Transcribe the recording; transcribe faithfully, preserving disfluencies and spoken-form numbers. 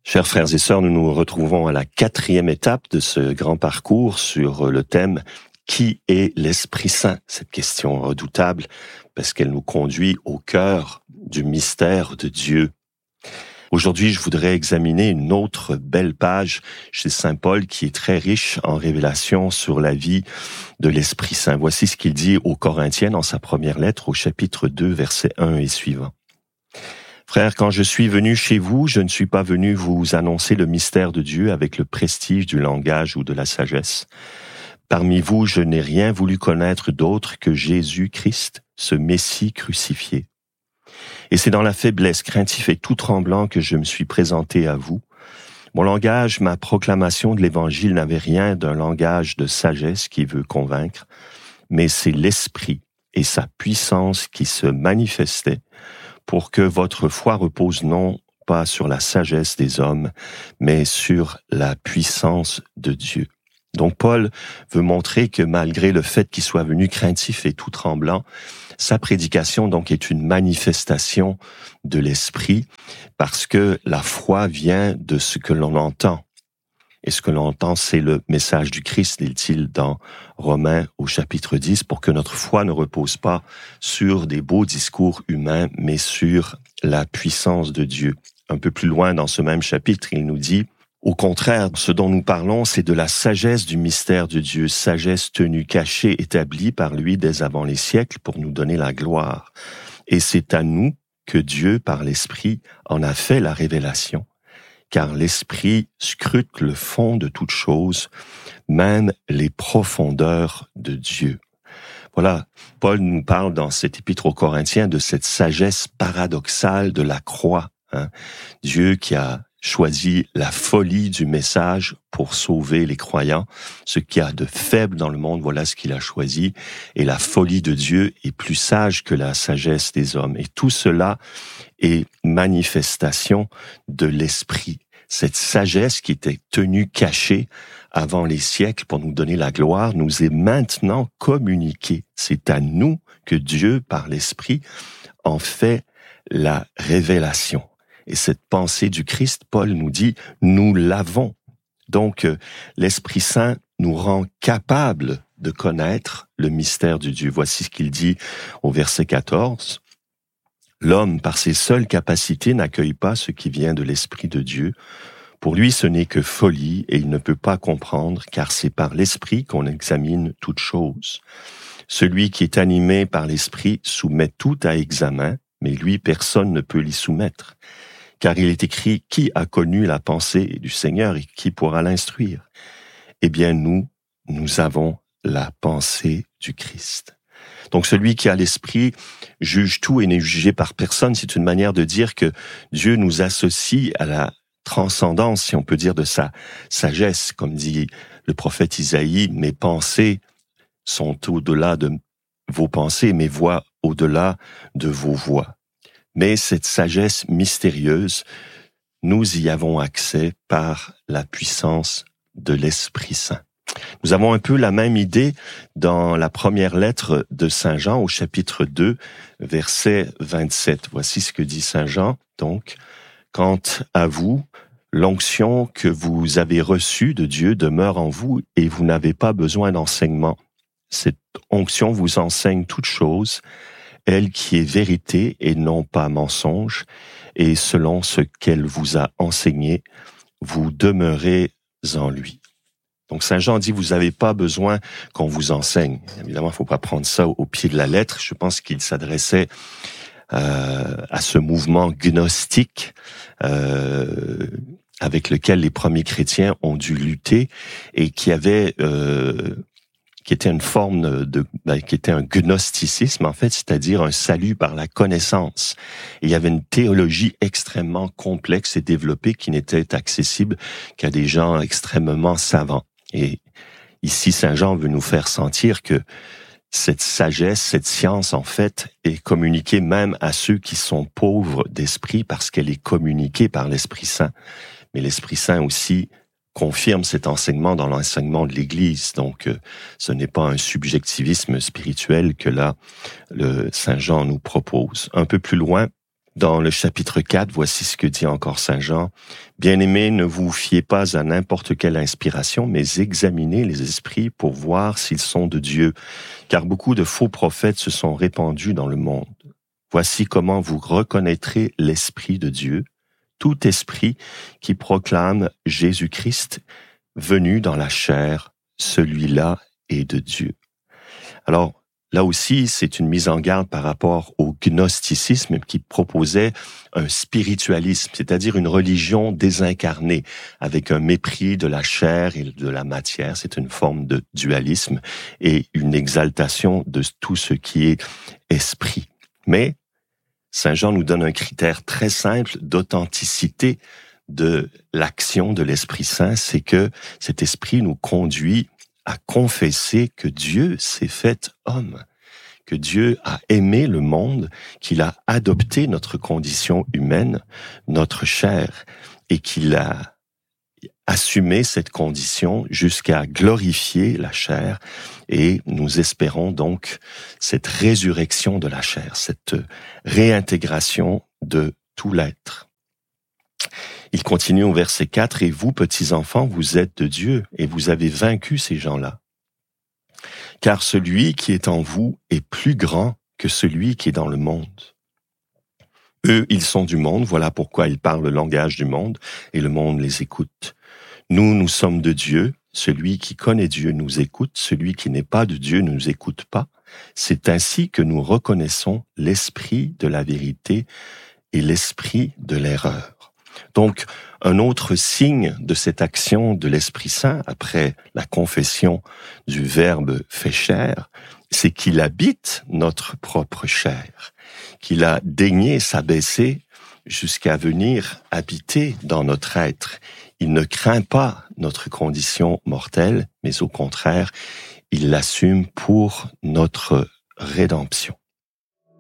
Chers frères et sœurs, nous nous retrouvons à la quatrième étape de ce grand parcours sur le thème « Qui est l'Esprit Saint ?» Cette question redoutable parce qu'elle nous conduit au cœur du mystère de Dieu. Aujourd'hui, je voudrais examiner une autre belle page chez Saint Paul qui est très riche en révélations sur la vie de l'Esprit Saint. Voici ce qu'il dit aux Corinthiens dans sa première lettre au chapitre deux, versets un et suivants. Frères, quand je suis venu chez vous, je ne suis pas venu vous annoncer le mystère de Dieu avec le prestige du langage ou de la sagesse. Parmi vous, je n'ai rien voulu connaître d'autre que Jésus-Christ, ce Messie crucifié. Et c'est dans la faiblesse, craintif et tout tremblant que je me suis présenté à vous. Mon langage, ma proclamation de l'Évangile n'avait rien d'un langage de sagesse qui veut convaincre, mais c'est l'Esprit et sa puissance qui se manifestaient pour que votre foi repose non pas sur la sagesse des hommes, mais sur la puissance de Dieu. Donc Paul veut montrer que malgré le fait qu'il soit venu craintif et tout tremblant, sa prédication donc est une manifestation de l'Esprit parce que la foi vient de ce que l'on entend. Et ce que l'on entend, c'est le message du Christ, dit-il dans Romains au chapitre dix, pour que notre foi ne repose pas sur des beaux discours humains, mais sur la puissance de Dieu. Un peu plus loin dans ce même chapitre, il nous dit « Au contraire, ce dont nous parlons, c'est de la sagesse du mystère de Dieu, sagesse tenue cachée, établie par lui dès avant les siècles pour nous donner la gloire. Et c'est à nous que Dieu, par l'Esprit, en a fait la révélation. Car l'Esprit scrute le fond de toute chose, même les profondeurs de Dieu. » Voilà, Paul nous parle dans cet épître aux Corinthiens de cette sagesse paradoxale de la croix. Hein. Dieu qui a choisi la folie du message pour sauver les croyants. Ce qu'il y a de faible dans le monde, voilà ce qu'il a choisi. Et la folie de Dieu est plus sage que la sagesse des hommes. Et tout cela est manifestation de l'Esprit. Cette sagesse qui était tenue cachée avant les siècles pour nous donner la gloire, nous est maintenant communiquée. C'est à nous que Dieu, par l'Esprit, en fait la révélation. Et cette pensée du Christ, Paul nous dit, nous l'avons. Donc, l'Esprit Saint nous rend capables de connaître le mystère de Dieu. Voici ce qu'il dit au verset quatorze. L'homme, par ses seules capacités, n'accueille pas ce qui vient de l'Esprit de Dieu. Pour lui, ce n'est que folie et il ne peut pas comprendre, car c'est par l'Esprit qu'on examine toute chose. Celui qui est animé par l'Esprit soumet tout à examen, mais lui, personne ne peut l'y soumettre. Car il est écrit, qui a connu la pensée du Seigneur et qui pourra l'instruire? Eh bien, nous, nous avons la pensée du Christ. Donc, celui qui a l'Esprit juge tout et n'est jugé par personne. C'est une manière de dire que Dieu nous associe à la transcendance, si on peut dire, de sa sagesse. Comme dit le prophète Isaïe, mes pensées sont au-delà de vos pensées, mes voix au-delà de vos voix. Mais cette sagesse mystérieuse, nous y avons accès par la puissance de l'Esprit Saint. Nous avons un peu la même idée dans la première lettre de Saint Jean au chapitre deux, verset vingt-sept. Voici ce que dit Saint Jean, donc, « Quant à vous, l'onction que vous avez reçue de Dieu demeure en vous et vous n'avez pas besoin d'enseignement. Cette onction vous enseigne toutes choses, elle qui est vérité et non pas mensonge, et selon ce qu'elle vous a enseigné, vous demeurez en lui. » Donc Saint Jean dit, vous n'avez pas besoin qu'on vous enseigne. Évidemment, il ne faut pas prendre ça au pied de la lettre. Je pense qu'il s'adressait euh, à ce mouvement gnostique euh, avec lequel les premiers chrétiens ont dû lutter et qui avait... Euh, qui était une forme de, ben, qui était un gnosticisme, en fait, c'est-à-dire un salut par la connaissance. Et il y avait une théologie extrêmement complexe et développée qui n'était accessible qu'à des gens extrêmement savants. Et ici, Saint Jean veut nous faire sentir que cette sagesse, cette science, en fait, est communiquée même à ceux qui sont pauvres d'esprit parce qu'elle est communiquée par l'Esprit Saint. Mais l'Esprit Saint aussi confirme cet enseignement dans l'enseignement de l'Église. Donc, euh, ce n'est pas un subjectivisme spirituel que là, le Saint Jean nous propose. Un peu plus loin, Dans le chapitre quatre, voici ce que dit encore Saint Jean. « Bien-aimés, ne vous fiez pas à n'importe quelle inspiration, mais examinez les esprits pour voir s'ils sont de Dieu, car beaucoup de faux prophètes se sont répandus dans le monde. Voici comment vous reconnaîtrez l'Esprit de Dieu, tout esprit qui proclame Jésus-Christ venu dans la chair, celui-là est de Dieu. » Alors, là aussi, c'est une mise en garde par rapport au gnosticisme qui proposait un spiritualisme, c'est-à-dire une religion désincarnée, avec un mépris de la chair et de la matière. C'est une forme de dualisme et une exaltation de tout ce qui est esprit. Mais Saint Jean nous donne un critère très simple d'authenticité de l'action de l'Esprit Saint, c'est que cet esprit nous conduit à confesser que Dieu s'est fait homme, que Dieu a aimé le monde, qu'il a adopté notre condition humaine, notre chair, et qu'il a assumé cette condition jusqu'à glorifier la chair. Et nous espérons donc cette résurrection de la chair, cette réintégration de tout l'être. Il continue au verset quatre, « Et vous, petits enfants, vous êtes de Dieu, et vous avez vaincu ces gens-là. Car celui qui est en vous est plus grand que celui qui est dans le monde. Eux, ils sont du monde, voilà pourquoi ils parlent le langage du monde, et le monde les écoute. Nous, nous sommes de Dieu, celui qui connaît Dieu nous écoute, celui qui n'est pas de Dieu ne nous écoute pas. C'est ainsi que nous reconnaissons l'esprit de la vérité et l'esprit de l'erreur. » Donc, un autre signe de cette action de l'Esprit Saint, après la confession du Verbe fait chair, c'est qu'il habite notre propre chair, qu'il a daigné s'abaisser jusqu'à venir habiter dans notre être. Il ne craint pas notre condition mortelle, mais au contraire, il l'assume pour notre rédemption.